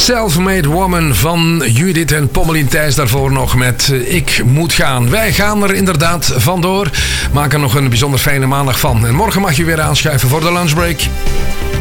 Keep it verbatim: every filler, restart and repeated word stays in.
Self-Made Woman van Judith en Pommelien Thijs. Daarvoor nog met Ik Moet Gaan. Wij gaan er inderdaad vandoor. Maken er nog een bijzonder fijne maandag van. En morgen mag je weer aanschuiven voor de lunchbreak.